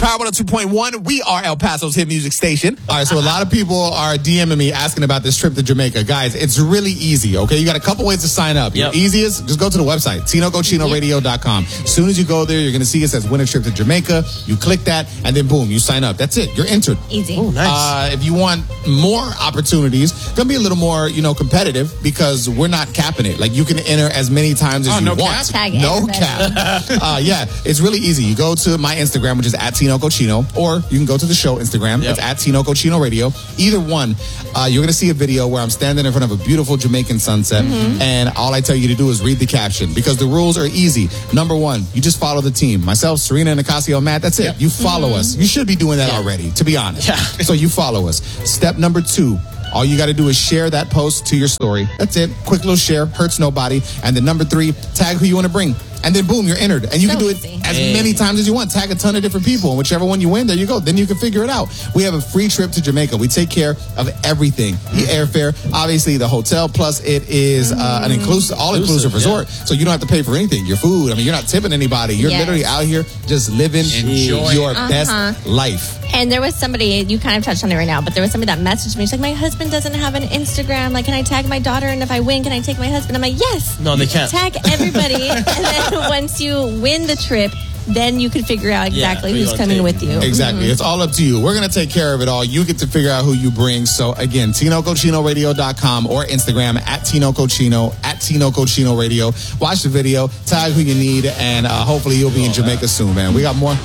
Power 102.1. We are El Paso's hit music station. All right, so a lot of people are DMing me asking about this trip to Jamaica. Guys, it's really easy, okay? You got a couple ways to sign up. Yep. Your easiest, just go to the website, TinoCochinoRadio.com. As soon as you go there, you're going to see it says win a trip to Jamaica. You click that, and then boom, you sign up. That's it. You're entered. Easy. Oh, nice. If you want more opportunities, it's going to be a little more, competitive because we're not capping it. Like, you can enter as many times as you want. cap? Tag No everybody. cap. Yeah, it's really easy. You go to my Instagram, which is at Tino Cochino, or you can go to the show Instagram. Yep. It's at Tino Cochino Radio. Either one, you're going to see a video where I'm standing in front of a beautiful Jamaican sunset, and all I tell you to do is read the caption because the rules are easy. Number one, you just follow the team. Myself, Serena, Nicasio, Matt, that's it. You follow us. You should be doing that already, to be honest. Yeah. So you follow us. Step number two, all you got to do is share that post to your story. That's it. Quick little share, hurts nobody. And then number three, tag who you want to bring. And then boom, you're entered. And you can do it easy. as many times as you want. Tag a ton of different people. And whichever one you win, there you go. Then you can figure it out. We have a free trip to Jamaica. We take care of everything. The airfare, obviously the hotel, plus it is an all-inclusive resort. So you don't have to pay for anything. Your food, you're not tipping anybody. You're Yes. literally out here just living Enjoying your best life. And there was somebody, you kind of touched on it right now, but there was somebody that messaged me. She's like, my husband doesn't have an Instagram. Like, can I tag my daughter? And if I win, can I take my husband? I'm like, yes. No, they can't. Tag everybody. And then once you win the trip, then you can figure out exactly who you who's wanna coming take. with you. Exactly. It's all up to you. We're going to take care of it all. You get to figure out who you bring. So, again, TinoCochinoRadio.com or Instagram at Tino Cochino, at Tino Cochino Radio. Watch the video, tag who you need, and hopefully you'll be in Jamaica soon, man. We got more.